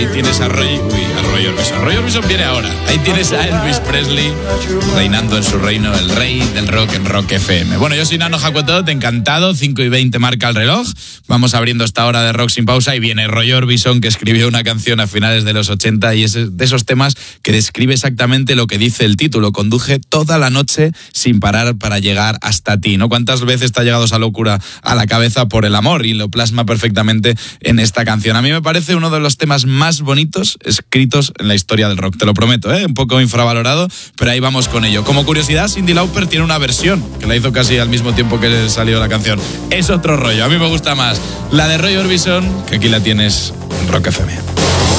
Ahí tienes a Roy Orbison. Roy Orbison viene ahora. Ahí tienes a Elvis Presley reinando en su reino, el rey del rock en Rock FM. Bueno, yo soy Nano Jacotot, encantado. 5:20 marca el reloj. Vamos abriendo esta hora de Rock sin pausa y viene Roy Orbison, que escribió una canción a finales de los 80 y es de esos temas que describe exactamente lo que dice el título. Conduje toda la noche sin parar para llegar hasta ti, ¿no? ¿Cuántas veces te ha llegado esa locura a la cabeza por el amor? Y lo plasma perfectamente en esta canción. A mí me parece uno de los temas más bonitos escritos en la historia del rock, te lo prometo, un poco infravalorado, pero ahí vamos con ello. Como curiosidad, Cyndi Lauper tiene una versión que la hizo casi al mismo tiempo que salió la canción. Es otro rollo, a mí me gusta más la de Roy Orbison, que aquí la tienes en Rock FM.